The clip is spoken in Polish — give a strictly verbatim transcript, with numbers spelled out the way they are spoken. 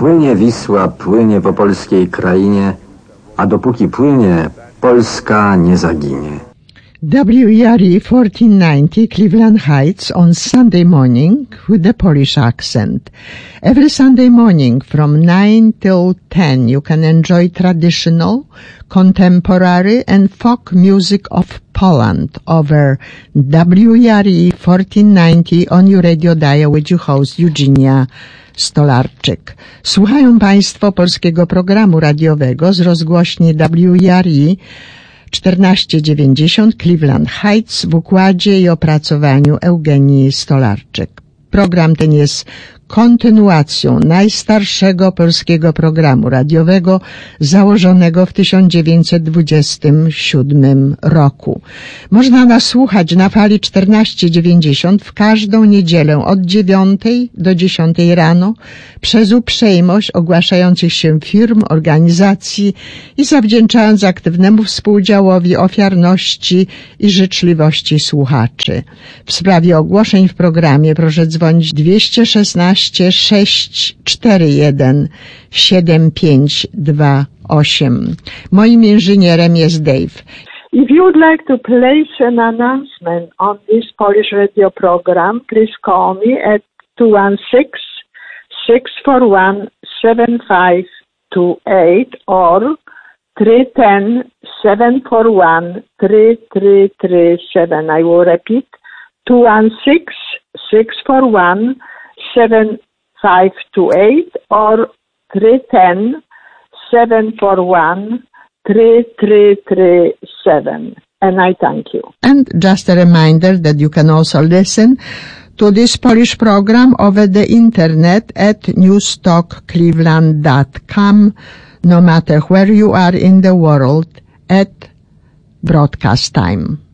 Płynie Wisła, płynie po polskiej krainie, a dopóki płynie, Polska nie zaginie. W E R E fourteen ninety Cleveland Heights on Sunday morning with the Polish accent. Every Sunday morning from nine till ten you can enjoy traditional, contemporary and folk music of Poland over W E R E fourteen ninety on your radio dial with your host Eugenia Stolarczyk. Słuchają Państwo polskiego programu radiowego z rozgłośni W E R E czternaście dziewięćdziesiąt Cleveland Heights w układzie i opracowaniu Eugenii Stolarczyk. Program ten jest kontynuacją najstarszego polskiego programu radiowego założonego w tysiąc dziewięćset dwudziestym siódmym roku. Można nas słuchać na fali czternaście dziewięćdziesiąt w każdą niedzielę od dziewiątej do dziesiątej rano przez uprzejmość ogłaszających się firm, organizacji i zawdzięczając aktywnemu współdziałowi ofiarności i życzliwości słuchaczy. W sprawie ogłoszeń w programie proszę dzwonić dwieście szesnaście sześć cztery jeden siedem pięć dwa osiem. Moim inżynierem jest Dave. If you would like to place an announcement on this Polish radio program, please call me at two one six, six four one, seven five two eight or three one zero, seven four one, three three three seven. I will repeat, two one six, six four one, seven five two eight or three one zero, seven four one, three three three seven. And I thank you. And just a reminder that you can also listen to this Polish program over the internet at newstalk cleveland dot com, no matter where you are in the world at broadcast time.